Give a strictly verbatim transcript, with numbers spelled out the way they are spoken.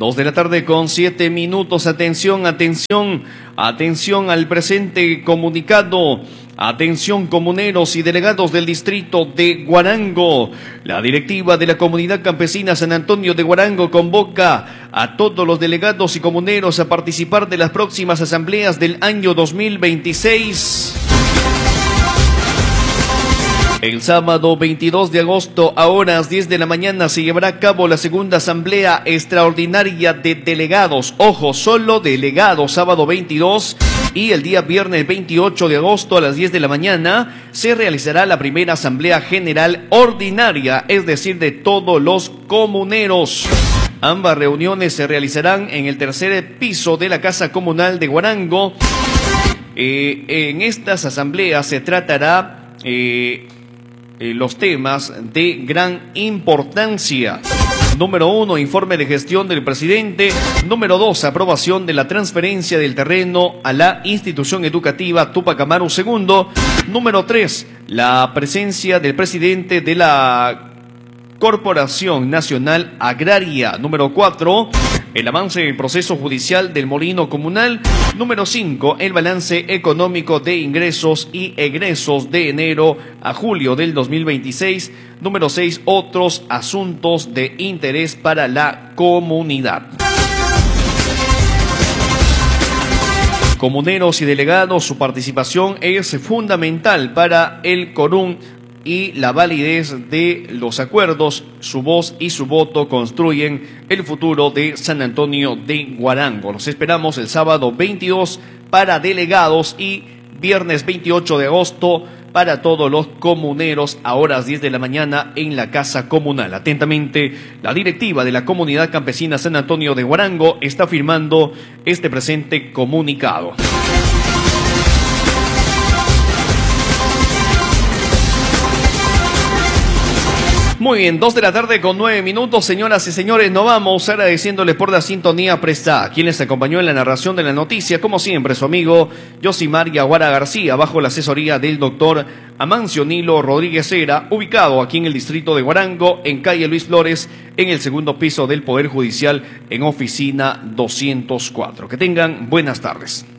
Dos de la tarde con siete minutos. Atención, atención, atención al presente comunicado. Atención, comuneros y delegados del distrito de Huarango. La directiva de la Comunidad Campesina San Antonio de Huarango convoca a todos los delegados y comuneros a participar de las próximas asambleas del año dos mil veintiséis. El sábado veintidós de agosto a horas diez de la mañana se llevará a cabo la segunda asamblea extraordinaria de delegados. Ojo, solo delegados, sábado veintidós, y el día viernes veintiocho de agosto a las diez de la mañana se realizará la primera asamblea general ordinaria, es decir, de todos los comuneros. Ambas reuniones se realizarán en el tercer piso de la Casa Comunal de Huarango. Eh, en estas asambleas se tratará eh, eh, los temas de gran importancia. Número uno, informe de gestión del presidente. Número dos, aprobación de la transferencia del terreno a la institución educativa Tupac Amaru segundo. Número tres, la presencia del presidente de la Corporación Nacional Agraria. Número cuatro, el avance del proceso judicial del molino comunal. Número cinco, el balance económico de ingresos y egresos de enero a julio del dos mil veintiséis. Número seis, otros asuntos de interés para la comunidad. Comuneros y delegados, su participación es fundamental para el quórum y la validez de los acuerdos. Su voz y su voto construyen el futuro de San Antonio de Huarango. Los esperamos el sábado veintidós para delegados y viernes veintiocho de agosto para todos los comuneros a horas diez de la mañana en la Casa Comunal. Atentamente, la directiva de la Comunidad Campesina San Antonio de Huarango está firmando este presente comunicado. Muy bien, dos de la tarde con nueve minutos, señoras y señores, nos vamos agradeciéndoles por la sintonía prestada. Quien les acompañó en la narración de la noticia, como siempre, su amigo Yosimar Yaguara García, bajo la asesoría del doctor Amancio Nilo Rodríguez Era, ubicado aquí en el distrito de Huarango, en calle Luis Flores, en el segundo piso del Poder Judicial, en oficina doscientos cuatro. Que tengan buenas tardes.